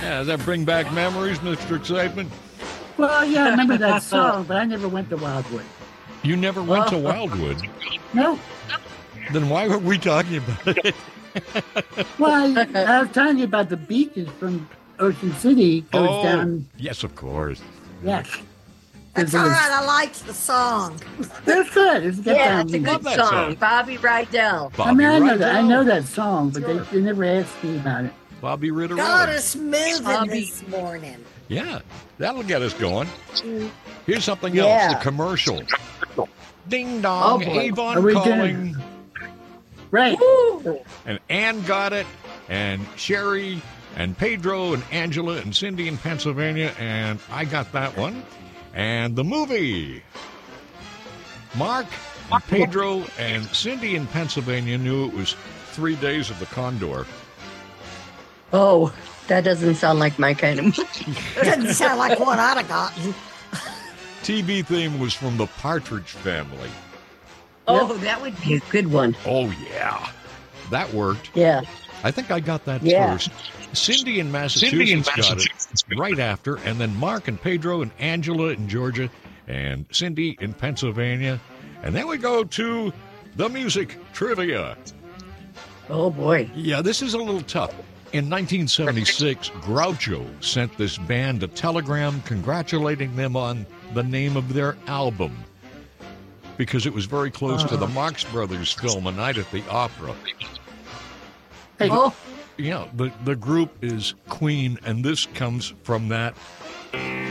Yeah, does that bring back memories, Mr. Excitement? Well, yeah, I remember that song, but I never went to Wildwood. You never went to Wildwood? No. Then why were we talking about it? Well, I was telling you about the beaches from Ocean City. Goes down. Yes, of course. Yes. That's all right. I liked the song. That's good. It's good. Yeah, it's a Love good that song. song. Bobby Rydell. I mean, Bobby I know Rydell. that song, but they never asked me about it. Bobby Ritter. Got us moving Bobby. this morning. Yeah, that'll get us going. Here's something Yeah. else, the commercial. Ding dong, Oh, boy. Avon Are we calling. Right. Woo! And Ann got it, and Sherry, and Pedro, and Angela, and Cindy in Pennsylvania, and I got that one. And the movie. Mark, and Pedro, and Cindy in Pennsylvania knew it was 3 Days of the Condor. Oh, that doesn't sound like my kind of movie. Doesn't sound like what I'd have gotten. TV theme was from the Partridge Family. Oh, that would be a good one. Oh, yeah. That worked. Yeah. I think I got that Yeah. first. Cindy in Massachusetts got it right after, and then Mark and Pedro and Angela in Georgia, and Cindy in Pennsylvania. And then we go to the music trivia. Oh, boy. Yeah, this is a little tough. In 1976, Groucho sent this band a telegram congratulating them on the name of their album because it was very close to the Marx Brothers film, A Night at the Opera. Hey, Oh, Yeah, the group is Queen, and this comes from that